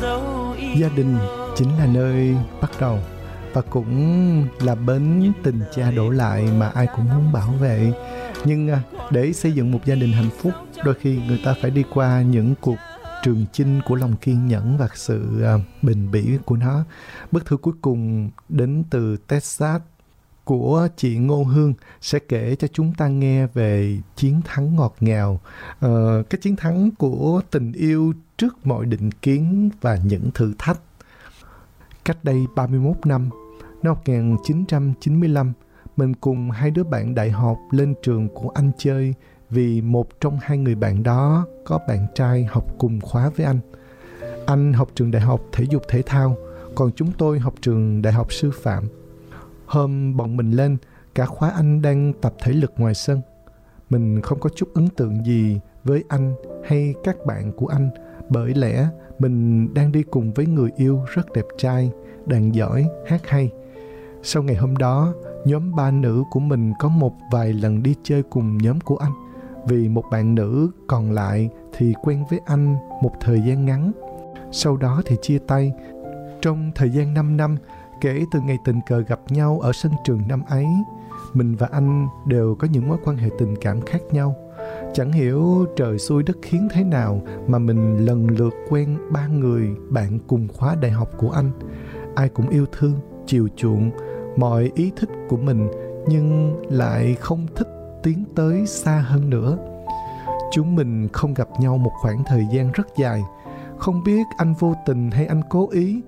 Gia đình chính là nơi bắt đầu và cũng là bến tình cha đổ lại mà ai cũng muốn bảo vệ. Nhưng để xây dựng một gia đình hạnh phúc, đôi khi người ta phải đi qua những cuộc trường chinh của lòng kiên nhẫn và sự bền bỉ của nó. Bức thư cuối cùng đến từ Texas của chị Ngô Hương sẽ kể cho chúng ta nghe về chiến thắng ngọt ngào, cái chiến thắng của tình yêu trước mọi định kiến và những thử thách. Cách đây 31 năm, năm 1995, mình cùng hai đứa bạn đại học lên trường của anh chơi vì một trong hai người bạn đó có bạn trai học cùng khóa với anh. Anh học trường đại học thể dục thể thao, còn chúng tôi học trường đại học sư phạm. Hôm bọn mình lên, cả khóa anh đang tập thể lực ngoài sân. Mình không có chút ấn tượng gì với anh hay các bạn của anh, bởi lẽ mình đang đi cùng với người yêu rất đẹp trai, đàn giỏi, hát hay. Sau ngày hôm đó, nhóm ba nữ của mình có một vài lần đi chơi cùng nhóm của anh, vì một bạn nữ còn lại thì quen với anh một thời gian ngắn. Sau đó thì chia tay. Trong thời gian 5 năm, kể từ ngày tình cờ gặp nhau ở sân trường năm ấy, mình và anh đều có những mối quan hệ tình cảm khác nhau. Chẳng hiểu trời xui đất khiến thế nào mà mình lần lượt quen 3 người bạn cùng khóa đại học của anh. Ai cũng yêu thương, chiều chuộng mọi ý thích của mình, nhưng lại không thích tiến tới xa hơn nữa. Chúng mình không gặp nhau một khoảng thời gian rất dài. Không biết anh vô tình hay anh cố ý,